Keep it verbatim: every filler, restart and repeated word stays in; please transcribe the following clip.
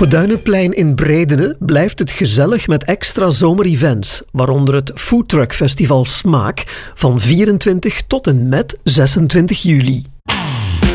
het Duinenplein in Breidene blijft het gezellig met extra zomerevents, waaronder het Foodtruck Festival Smaak van vierentwintig tot en met zesentwintig juli.